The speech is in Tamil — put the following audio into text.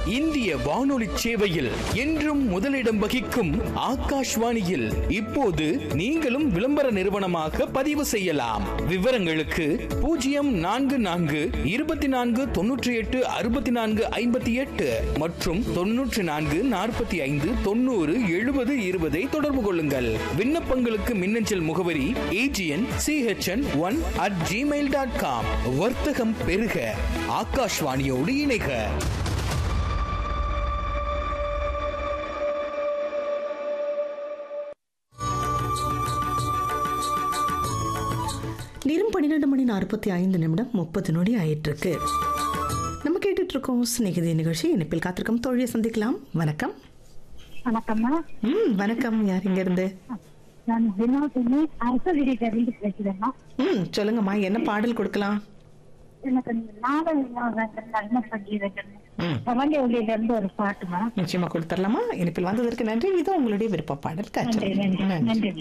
இந்திய வானொலி சேவையில் என்றும் முதலிடம் வகிக்கும் ஆகாஷ்வாணியில் இப்போது நீங்களும் விளம்பர நிறுவனமாக பதிவு செய்யலாம். விவரங்களுக்கு 0424286458 மற்றும் 9445907020 தொடர்பு கொள்ளுங்கள். விண்ணப்பங்களுக்கு மின்னஞ்சல் முகவரி agn.chn1@gmail.com. வர்த்தகம் பெருக, ஆகாஷ்வாணியோடு இணைக. நேரம் 12:45 ஆயிட்டிருக்கு. நம்ம கேட்டுட்டு இருக்கோம் ஸ்நேகிதி நிகழ்ச்சி. இணைப்பில் காத்திருக்கும் தோழியை சந்திக்கலாம். வணக்கம். வணக்கம்மா. வணக்கம். யார் இங்க இருந்து? நான் வினோதினி அரசகிரியிலிருந்து பேசுறேம்மா. சொல்லுங்கம்மா, என்ன பாடல் கொடுக்கலாம்? எனக்கு நாவல் நல்ல சங்கீதம் இருந்து ஒரு பாட்டுமா. நிச்சயமா கொடுத்துடலாமா? இணைப்பில் வந்ததற்கு நன்றி. இது உங்களுடைய விருப்ப பாடல். நன்றி.